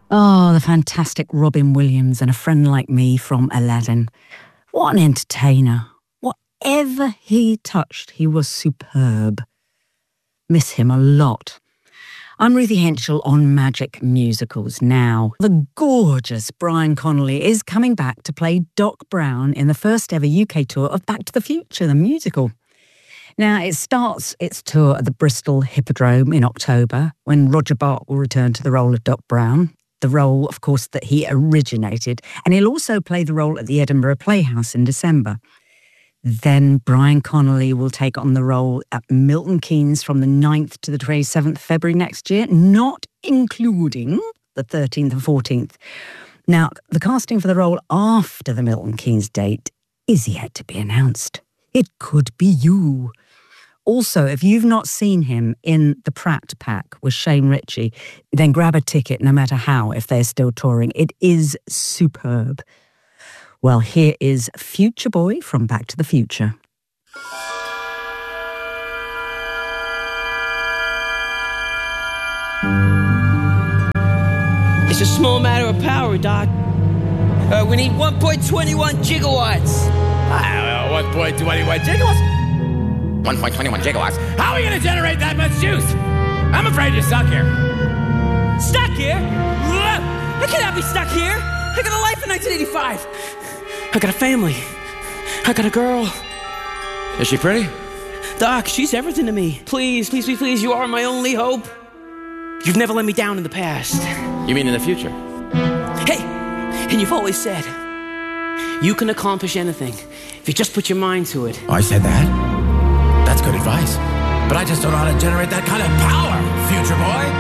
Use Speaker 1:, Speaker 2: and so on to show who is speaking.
Speaker 1: Oh, the fantastic Robin Williams and A Friend Like Me from Aladdin. What an entertainer. Whatever he touched, he was superb. Miss him a lot. I'm Ruthie Henschel on Magic Musicals now. The gorgeous Brian Connolly is coming back to play Doc Brown in the first ever UK tour of Back to the Future, the musical. Now, it starts its tour at the Bristol Hippodrome in October, when Roger Bart will return to the role of Doc Brown, the role, of course, that he originated, and he'll also play the role at the Edinburgh Playhouse in December. Then Brian Connolly will take on the role at Milton Keynes from the 9th to the 27th February next year, not including the 13th and 14th. Now, the casting for the role after the Milton Keynes date is yet to be announced. It could be you. Also, if you've not seen him in The Pratt Pack with Shane Ritchie, then grab a ticket no matter how if they're still touring. It is superb. Well, here is Future Boy from Back to the Future.
Speaker 2: It's a small matter of power, Doc. We need 1.21 gigawatts.
Speaker 3: 1.21 gigawatts? 1.21 gigawatts? How are we going to generate that much juice? I'm afraid you're stuck here.
Speaker 2: Stuck here? I cannot be stuck here. I got a life in 1985. I got a family. I got a girl.
Speaker 3: Is she pretty?
Speaker 2: Doc, she's everything to me. Please, please, please, please, you are my only hope. You've never let me down in the past.
Speaker 3: You mean in the future?
Speaker 2: Hey, and you've always said, you can accomplish anything if you just put your mind to it.
Speaker 3: Oh, I said that? That's good advice. But I just don't know how to generate that kind of power, future boy.